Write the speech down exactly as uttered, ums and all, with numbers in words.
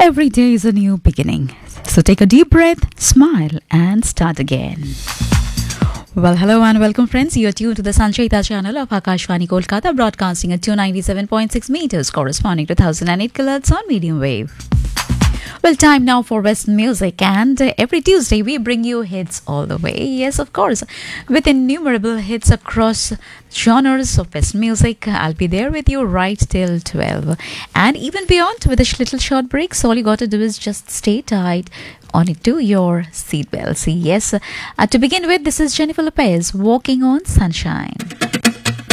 Every day is a new beginning. So take a deep breath, smile, and start again. Well, hello and welcome, friends. You're tuned to the Sanchita channel of Akashvani Kolkata, broadcasting at two hundred ninety-seven point six meters, corresponding to one thousand eight kilohertz on medium wave. Well, time now for Western music, and uh, every Tuesday we bring you hits all the way. Yes, of course, with innumerable hits across genres of Western music. I'll be there with you right till twelve, and even beyond with a sh- little short breaks. All you got to do is just stay tight on it to your seatbelts. Yes, uh, to begin with, this is Jennifer Lopez, "Walking on Sunshine."